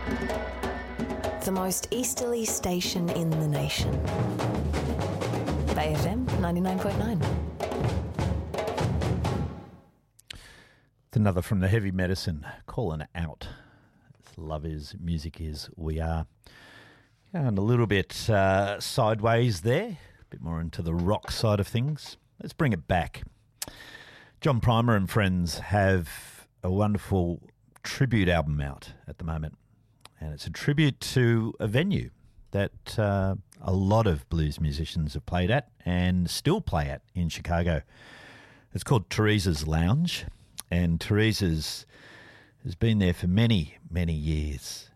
The most easterly station in the nation. Bay FM 99.9. It's another from the Heavy Medicine, calling it out. It's love is, music is, we are. Going a little bit sideways there, a bit more into the rock side of things. Let's bring it back. John Primer and friends have a wonderful tribute album out at the moment. And it's a tribute to a venue that a lot of blues musicians have played at and still play at in Chicago. It's called Teresa's Lounge, and Teresa's has been there for many, many years.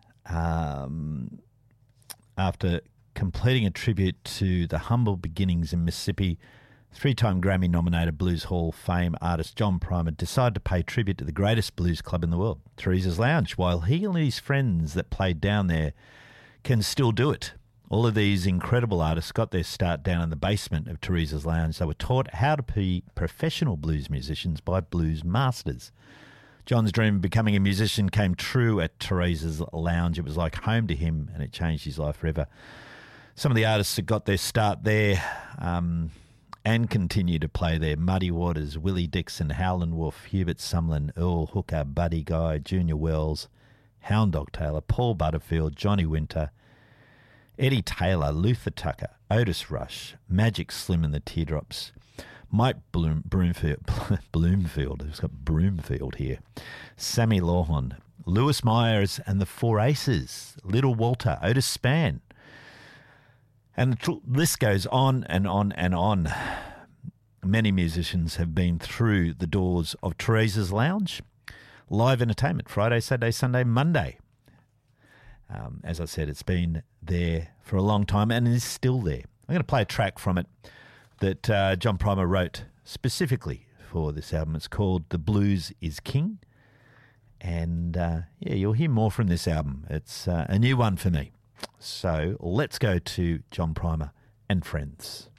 After completing a tribute to the humble beginnings in Mississippi, three-time Grammy-nominated Blues Hall of Fame artist John Primer decided to pay tribute to the greatest blues club in the world, Teresa's Lounge, while he and his friends that played down there can still do it. All of these incredible artists got their start down in the basement of Teresa's Lounge. They were taught how to be professional blues musicians by blues masters. John's dream of becoming a musician came true at Teresa's Lounge. It was like home to him, and it changed his life forever. Some of the artists that got their start there and continue to play there: Muddy Waters, Willie Dixon, Howlin' Wolf, Hubert Sumlin, Earl Hooker, Buddy Guy, Junior Wells, Hound Dog Taylor, Paul Butterfield, Johnny Winter, Eddie Taylor, Luther Tucker, Otis Rush, Magic Slim and the Teardrops, Mike Bloomfield, who's got Broomfield here, Sammy Lawhon, Lewis Myers and the Four Aces, Little Walter, Otis Spann. And the list goes on and on and on. Many musicians have been through the doors of Teresa's Lounge. Live entertainment, Friday, Saturday, Sunday, Monday. As I said, it's been there for a long time and is still there. I'm going to play a track from it that John Primer wrote specifically for this album. It's called The Blues is King. And you'll hear more from this album. It's a new one for me. So let's go to John Primer and friends.